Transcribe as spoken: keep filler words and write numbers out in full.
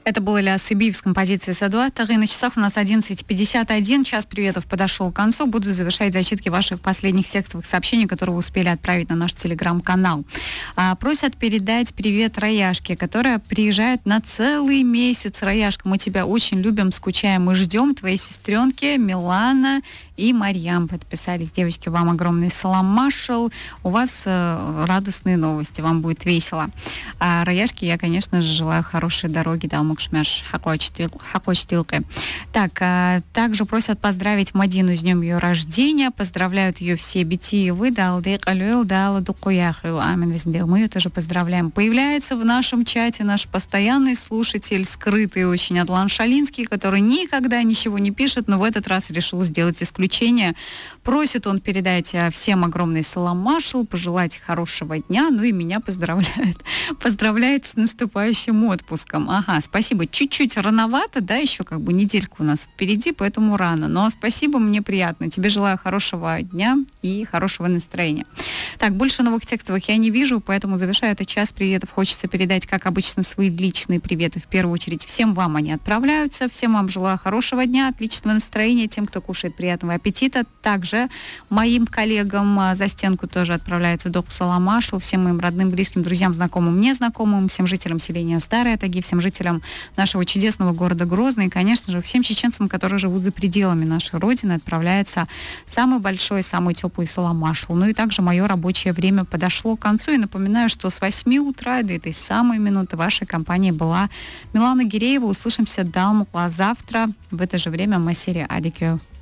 Это был Ильяс Сыбиев с композицией «Садуатар». И на часах у нас одиннадцать пятьдесят один. Час приветов подошел к концу. Буду завершать зачитки ваших последних текстовых сообщений, которые вы успели отправить на наш телеграм-канал. А, просят передать привет Раяшке, которая приезжает на целый месяц. Раяшка, мы тебя очень любим, скучаем и ждем. Твои сестренки Милана и Марьям подписались. Девочки, вам огромный салам машал. У вас э, радостные новости, вам будет весело. А Раяшке я, конечно же, желаю хорошей дороги до Алмукшмяш Хакочтилкы. Так, а, также просят поздравить Мадину с днем ее рождения. Поздравляют ее все битиевы. Мы ее тоже поздравляем. Появляется в нашем чате наш постоянный слушатель, скрытый очень, Адлан Шалинский, который никогда ничего не пишет, но в этот раз решил сделать исключение. Просит он передать всем огромный салам машал, пожелать хорошего дня, ну и меня поздравляет. Поздравляет с наступающим отпуском. Ага, спасибо. Чуть-чуть рановато, да, еще как бы неделька у нас впереди, поэтому рано. Но спасибо, мне приятно. Тебе желаю хорошего дня и хорошего настроения. Так, больше новых текстовых я не вижу, поэтому завершая этот час приветов, хочется передать, как обычно, свои личные приветы. В первую очередь всем вам они отправляются. Всем вам желаю хорошего дня, отличного настроения. Тем, кто кушает, приятного аппетита. Также моим коллегам за стенку тоже отправляется док салам машал. Всем моим родным, близким, друзьям, знакомым, незнакомым, всем жителям селения Старая Таги, всем жителям нашего чудесного города Грозный и, конечно же, всем чеченцам, которые живут за пределами нашей Родины, отправляется самый большой, самый теплый салам машал. Ну и также мое рабочее время подошло к концу. И напоминаю, что с восьми утра до этой самой минуты в вашей компании была Милана Гиреева. Услышимся далмукла завтра в это же время. Масири Адикю.